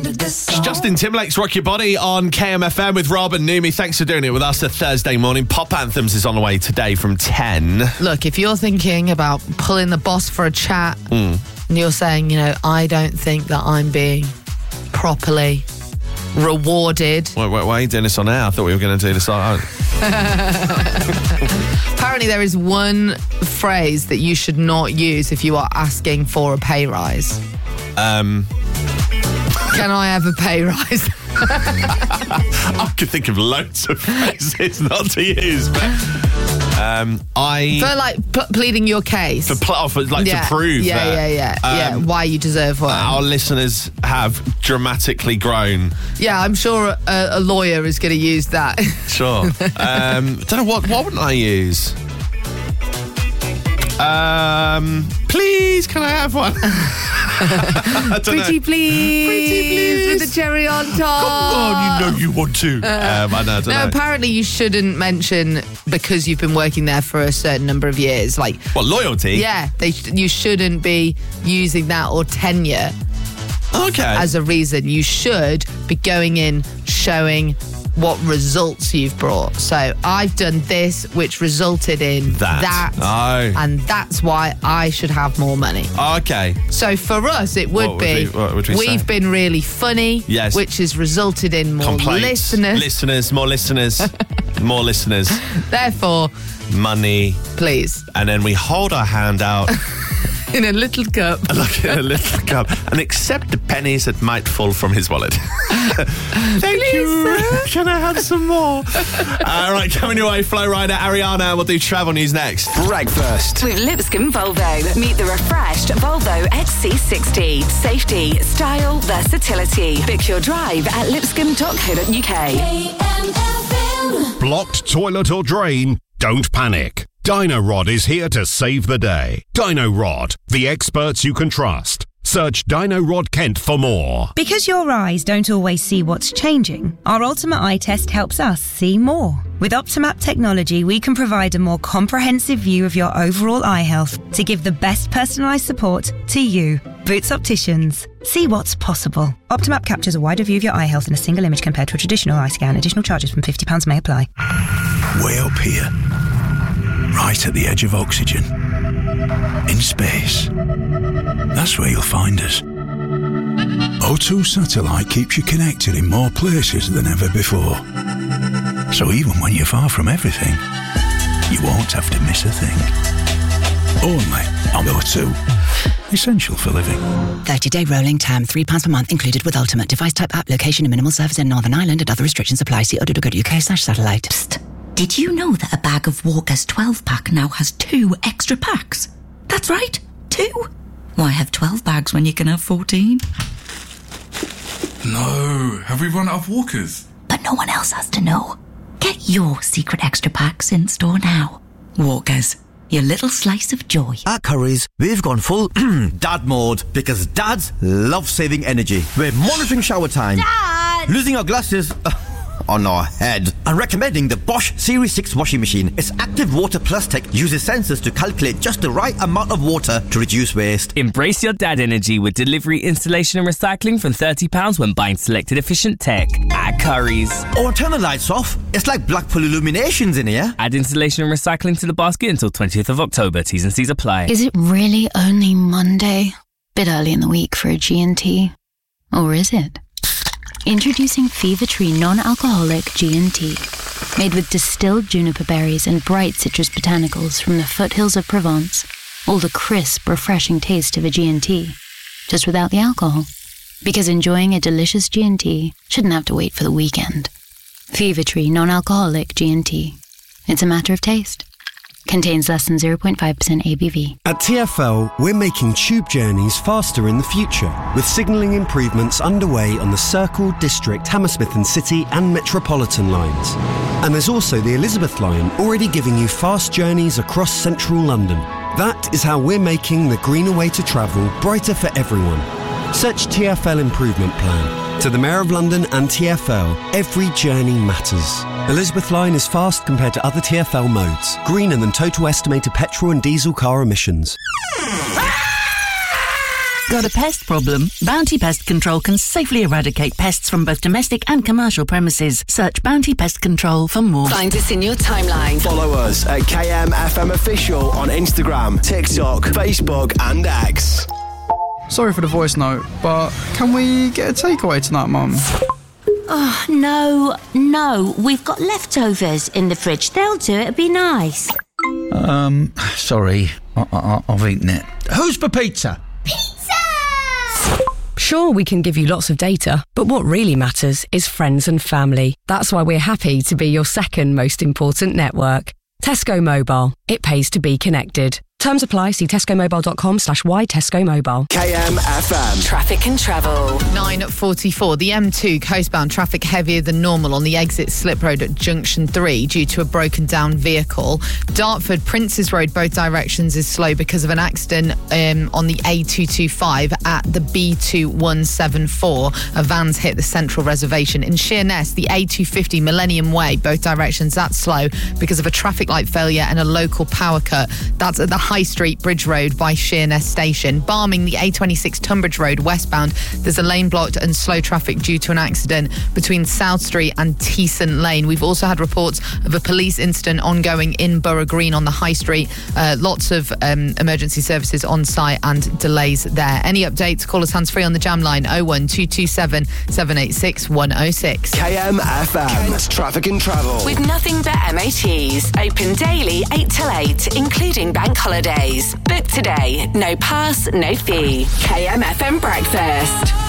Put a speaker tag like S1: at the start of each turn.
S1: Justin Timberlake's Rock Your Body on KMFM with Rob and Numi. Thanks for doing it with us a Thursday morning. Pop Anthems is on the way today from 10.
S2: Look, if you're thinking about pulling the boss for a chat and you're saying, I don't think that I'm being properly rewarded.
S1: Why are you doing this on air? I thought we were going to do this on...
S2: Apparently there is one phrase that you should not use if you are asking for a pay rise. Can I have a pay rise?
S1: I could think of loads of phrases not to use, but
S2: for pleading your case.
S1: to prove
S2: why you deserve one.
S1: our listeners have dramatically grown.
S2: Yeah, I'm sure a lawyer is going to use that.
S1: Sure. Don't know what wouldn't I use? Please, can I have one?
S2: Pretty please with the cherry on top.
S1: Come on, you want to. I don't know.
S2: Apparently you shouldn't mention because you've been working there for a certain number of years. Like
S1: what, loyalty?
S2: Yeah, you shouldn't be using that or tenure.
S1: Okay.
S2: As a reason. You should be going in showing what results you've brought. So I've done this, which resulted in that.
S1: Oh.
S2: And that's why I should have more money.
S1: Okay.
S2: So for us, it would be,
S1: what would we
S2: we've
S1: say?
S2: been really funny,
S1: yes,
S2: which has resulted in more
S1: complaints.
S2: listeners.
S1: More listeners. More listeners.
S2: Therefore,
S1: money.
S2: Please.
S1: And then we hold our hand out.
S2: In a little cup.
S1: Like in a little cup. And accept the pennies that might fall from his wallet. Thank you. Sir. Can I have some more? All right, coming your way, Flo Rida, Ariana. We'll do travel news next.
S3: Breakfast with Lipscomb Volvo. Meet the refreshed Volvo XC60. Safety, style, versatility. Book your drive at lipscomb.co.uk.
S4: Blocked toilet or drain? Don't panic. Dino-Rod is here to save the day. Dino-Rod, the experts you can trust. Search Dino-Rod Kent for more.
S5: Because your eyes don't always see what's changing, our Ultimate Eye Test helps us see more. With Optimap technology, we can provide a more comprehensive view of your overall eye health to give the best personalised support to you. Boots Opticians. See what's possible. Optimap captures a wider view of your eye health in a single image compared to a traditional eye scan. Additional charges from £50 may apply.
S6: Way up here. Right at the edge of oxygen. In space. That's where you'll find us. O2 Satellite keeps you connected in more places than ever before. So even when you're far from everything, you won't have to miss a thing. Only on O2. Essential for living.
S7: 30-day rolling term, £3 per month included with Ultimate. Device type app, location and minimal service in Northern Ireland and other restrictions apply. See o2.co.uk/satellite.
S8: Psst. Did you know that a bag of Walker's 12-pack now has 2 extra packs? That's right, 2. Why have 12 bags when you can have 14?
S9: No, have we run out of Walkers?
S8: But no one else has to know. Get your secret extra packs in store now. Walkers, your little slice of joy.
S10: At Currys, we've gone full dad mode because dads love saving energy. We're monitoring shower time.
S8: Dad!
S10: Losing our glasses on our head. And recommending the Bosch Series 6 washing machine. Its active water plus tech uses sensors to calculate just the right amount of water to reduce waste.
S11: Embrace your dad energy with delivery, installation and recycling from £30 when buying selected efficient tech at Currys.
S10: Oh, turn the lights off. It's like Blackpool Illuminations in here.
S11: Add installation and recycling to the basket until 20th of October. T's and C's apply.
S12: Is it really only Monday? Bit early in the week for a G&T. Or is it? Introducing Fever Tree non-alcoholic G&T. Made with distilled juniper berries and bright citrus botanicals from the foothills of Provence. All the crisp, refreshing taste of a G&T. Just without the alcohol. Because enjoying a delicious G&T shouldn't have to wait for the weekend. Fever Tree non-alcoholic G&T. It's a matter of taste. Contains less than 0.5% ABV.
S13: At TfL, we're making tube journeys faster in the future, with signalling improvements underway on the Circle, District, Hammersmith and City and Metropolitan lines. And there's also the Elizabeth line, already giving you fast journeys across central London. That is how we're making the greener way to travel brighter for everyone. Search TfL Improvement Plan. To the Mayor of London and TfL, every journey matters. Elizabeth line is fast compared to other TfL modes. Greener than total estimated petrol and diesel car emissions.
S14: Got a pest problem? Bounty Pest Control can safely eradicate pests from both domestic and commercial premises. Search Bounty Pest Control for more.
S3: Find us in your timeline.
S15: Follow us at KMFM Official on Instagram, TikTok, Facebook and X.
S16: Sorry for the voice note, but can we get a takeaway tonight, Mum?
S17: Oh, no. We've got leftovers in the fridge. They'll do it. It'd be nice.
S18: Sorry. I've eaten it. Who's for pizza?
S19: Sure, we can give you lots of data, but what really matters is friends and family. That's why we're happy to be your second most important network. Tesco Mobile. It pays to be connected. Terms apply. See tescomobile.com/why-Tesco-Mobile.
S15: KMFM.
S3: Traffic and travel.
S2: 9:44. The M2 coastbound traffic heavier than normal on the exit slip road at Junction 3 due to a broken down vehicle. Dartford Princes Road, both directions, is slow because of an accident on the A225 at the B2174. A van's hit the central reservation. In Sheerness, the A250 Millennium Way, both directions, that's slow because of a traffic light failure and a local power cut. That's at the High Street Bridge Road by Sheerness Station. Barming, the A26 Tunbridge Road westbound, there's a lane blocked and slow traffic due to an accident between South Street and Teeson Lane. We've also had reports of a police incident ongoing in Borough Green on the High Street. Lots of emergency services on site and delays there. Any updates? Call us hands-free on the jam line 01227 786 106.
S15: KMFM. Kent Traffic and Travel.
S3: With nothing but MOTs. Open daily 8 till 8, including bank holidays. Book today. No pass, no fee. KMFM Breakfast.